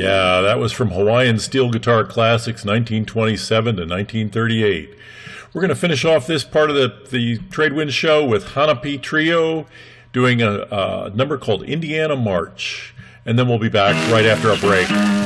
Yeah, that was from Hawaiian Steel Guitar Classics, 1927 to 1938. We're going to finish off this part of the Tradewind show with Hanapi Trio doing a number called Indiana March. And then we'll be back right after a break.